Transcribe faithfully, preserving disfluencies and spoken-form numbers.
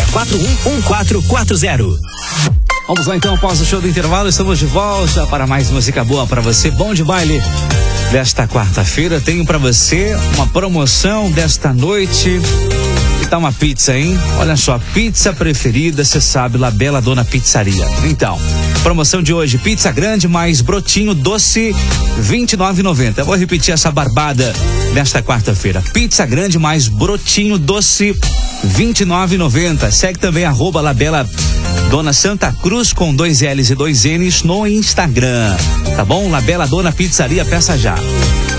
quatro um um quatro quatro zero. Vamos lá então, após o show do intervalo, estamos de volta para mais música boa para você. Bom de baile desta quarta-feira. Tenho para você uma promoção desta noite. Que tal uma pizza, hein? Olha só, pizza preferida, você sabe, La Bella Dona Pizzaria. Então, promoção de hoje, pizza grande mais brotinho doce, vinte e nove reais e noventa centavos. Eu vou repetir essa barbada nesta quarta-feira. Pizza grande mais brotinho doce, vinte e nove reais e noventa centavos. Segue também arroba La Bella Dona Santa Cruz com dois L's e dois N's no Instagram. Tá bom? La Bella Dona Pizzaria, peça já.